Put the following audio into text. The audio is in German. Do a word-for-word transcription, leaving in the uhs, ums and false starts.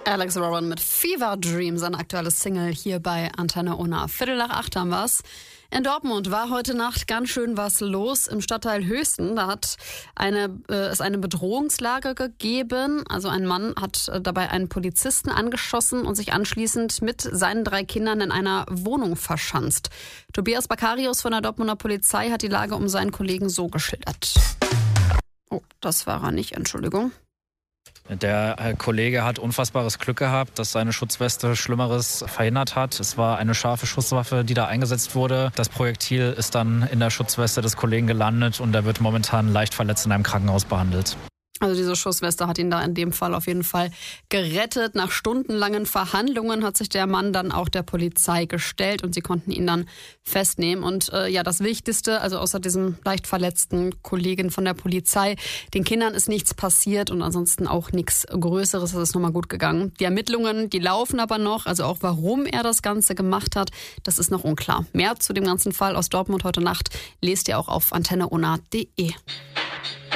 Alex Warren mit Fever Dream, sein aktuelles Single hier bei Antenne Unna. Viertel nach acht haben wir's. In Dortmund war heute Nacht ganz schön was los im Stadtteil Höchsten. Da hat eine, äh, es eine Bedrohungslage gegeben. Also ein Mann hat äh, dabei einen Polizisten angeschossen und sich anschließend mit seinen drei Kindern in einer Wohnung verschanzt. Tobias Bakarius von der Dortmunder Polizei hat die Lage um seinen Kollegen so geschildert. Oh, das war er nicht, Entschuldigung. Der Kollege hat unfassbares Glück gehabt, dass seine Schutzweste Schlimmeres verhindert hat. Es war eine scharfe Schusswaffe, die da eingesetzt wurde. Das Projektil ist dann in der Schutzweste des Kollegen gelandet und er wird momentan leicht verletzt in einem Krankenhaus behandelt. Also diese Schussweste hat ihn da in dem Fall auf jeden Fall gerettet. Nach stundenlangen Verhandlungen hat sich der Mann dann auch der Polizei gestellt und sie konnten ihn dann festnehmen. Und äh, ja, das Wichtigste, also außer diesem leicht verletzten Kollegen von der Polizei, den Kindern ist nichts passiert und ansonsten auch nichts Größeres. Das ist nochmal gut gegangen. Die Ermittlungen, die laufen aber noch. Also auch warum er das Ganze gemacht hat, das ist noch unklar. Mehr zu dem ganzen Fall aus Dortmund heute Nacht lest ihr auch auf antenne unna punkt de.